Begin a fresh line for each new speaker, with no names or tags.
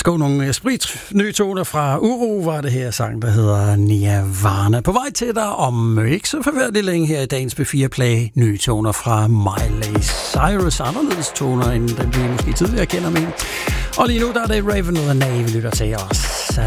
Skål nogle nye toner fra Uro, var det her sang, der hedder Nirvana. På vej til dig om ikke så forfærdeligt længe her i dagens B4-play. Nye toner fra Miley Cyrus. Anderledes toner, end den vi måske tidligere kender med. Og lige nu der er det Raven with a Nave, vi lytter til os.